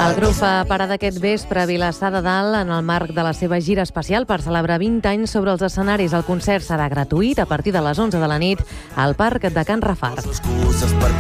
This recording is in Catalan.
El grup fa parada aquest vespre a Vilassar de Dalt en el marc de la seva gira especial per celebrar 20 anys sobre els escenaris. El concert serà gratuït a partir de les 11 de la nit al Parc de Can Rafart.